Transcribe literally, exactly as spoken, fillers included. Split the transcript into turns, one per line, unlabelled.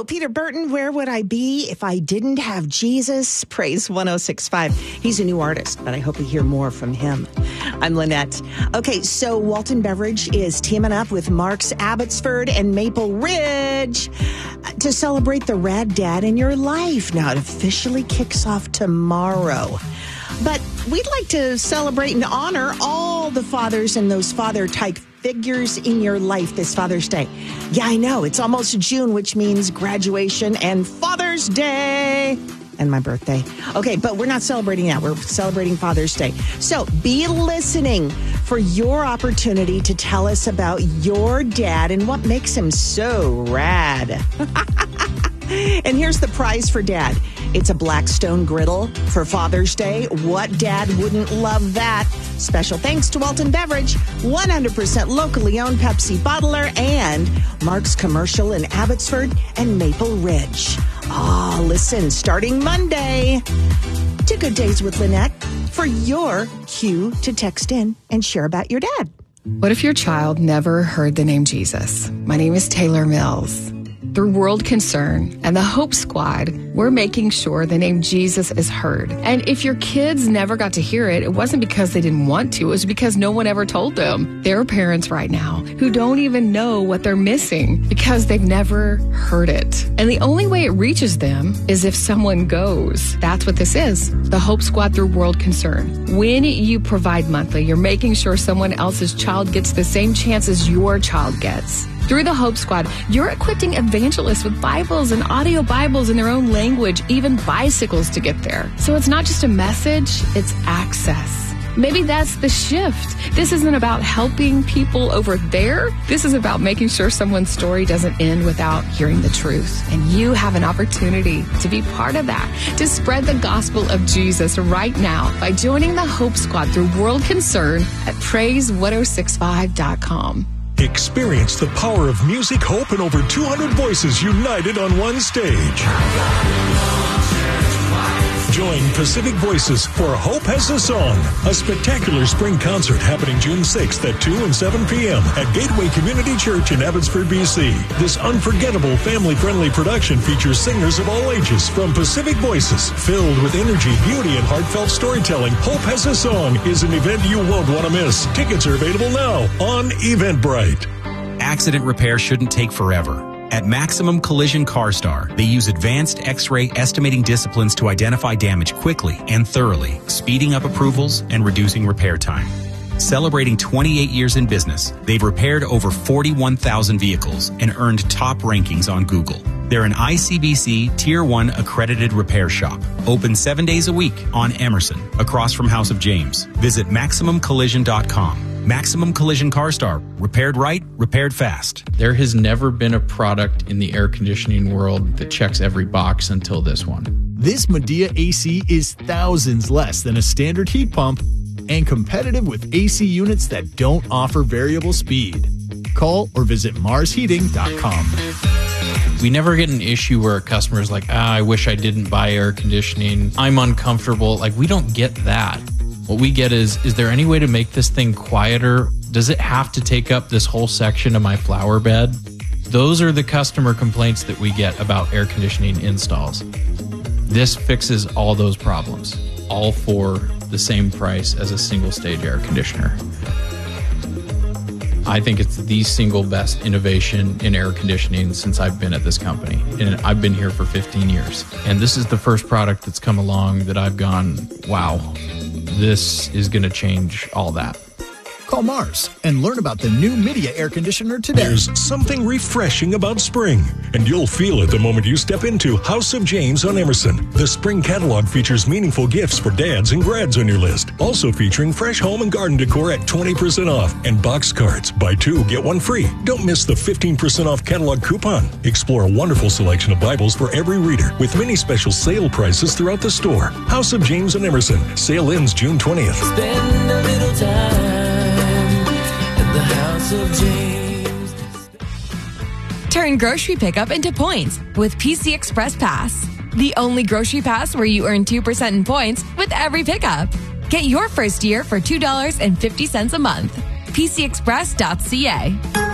Peter Burton, Where Would I Be If I Didn't Have Jesus? Praise one oh six point five. He's a new artist, but I hope we hear more from him. I'm Lynette. Okay, so Walton Beverage is teaming up with Mark's Abbotsford and Maple Ridge to celebrate the rad dad in your life. Now, it officially kicks off tomorrow. But we'd like to celebrate and honor all the fathers and those father-type figures in your life this Father's Day. Yeah, I know. It's almost June, which means graduation and Father's Day. And my birthday. Okay, but we're not celebrating that. We're celebrating Father's Day. So be listening for your opportunity to tell us about your dad and what makes him so rad. And here's the prize for Dad. It's a Blackstone griddle for Father's Day. What dad wouldn't love that? Special thanks to Walton Beverage, one hundred percent locally owned Pepsi bottler, and Mark's Commercial in Abbotsford and Maple Ridge. Ah, listen, starting Monday to Good Days with Lynette for your cue to text in and share about your dad.
What if your child never heard the name Jesus? My name is Taylor Mills. Through World Concern and the Hope Squad, we're making sure the name Jesus is heard. And if your kids never got to hear it, it wasn't because they didn't want to. It was because no one ever told them. There are parents right now who don't even know what they're missing because they've never heard it. And the only way it reaches them is if someone goes. That's what this is. The Hope Squad through World Concern. When you provide monthly, you're making sure someone else's child gets the same chance as your child gets. Through the Hope Squad, you're equipping evangelists with Bibles and audio Bibles in their own language, even bicycles to get there. So it's not just a message, it's access. Maybe that's the shift. This isn't about helping people over there. This is about making sure someone's story doesn't end without hearing the truth. And you have an opportunity to be part of that, to spread the gospel of Jesus right now by joining the Hope Squad through World Concern at praise one oh six five dot com.
Experience the power of music, hope, and over two hundred voices united on one stage. Join Pacific Voices for Hope Has a Song, a spectacular spring concert happening June sixth at two and seven p.m. at Gateway Community Church in Abbotsford, B C. This unforgettable family-friendly production features singers of all ages from Pacific Voices. Filled with energy, beauty, and heartfelt storytelling, Hope Has a Song is an event you won't want to miss. Tickets are available now on Eventbrite.
Accident repair shouldn't take forever. At Maximum Collision CarStar, they use advanced X-ray estimating disciplines to identify damage quickly and thoroughly, speeding up approvals and reducing repair time. Celebrating twenty-eight years in business, they've repaired over forty-one thousand vehicles and earned top rankings on Google. They're an I C B C Tier one accredited repair shop. Open seven days a week on Emerson, across from House of James. Visit Maximum Collision dot com. Maximum Collision CarStar. Repaired right, repaired fast.
There has never been a product in the air conditioning world that checks every box until this one.
This Medea A C is thousands less than a standard heat pump and competitive with A C units that don't offer variable speed. Call or visit mars heating dot com.
We never get an issue where a customer is like, ah, I wish I didn't buy air conditioning. I'm uncomfortable. Like, we don't get that. What we get is, is there any way to make this thing quieter? Does it have to take up this whole section of my flower bed? Those are the customer complaints that we get about air conditioning installs. This fixes all those problems, all for the same price as a single stage air conditioner. I think it's the single best innovation in air conditioning since I've been at this company. And I've been here for fifteen years. And this is the first product that's come along that I've gone, wow, this is going to change all that.
Call Mars and learn about the new Midea air conditioner today.
There's something refreshing about spring, and you'll feel it the moment you step into House of James on Emerson. The spring catalog features meaningful gifts for dads and grads on your list. Also featuring fresh home and garden decor at twenty percent off and box cards. Buy two, get one free. Don't miss the fifteen percent off catalog coupon. Explore a wonderful selection of Bibles for every reader with many special sale prices throughout the store. House of James on Emerson. Sale ends June twentieth.
Spend a little time. The House of James.
Turn grocery pickup into points with P C Express Pass. The only grocery pass where you earn two percent in points with every pickup. Get your first year for two dollars and fifty cents a month. P C express dot c a.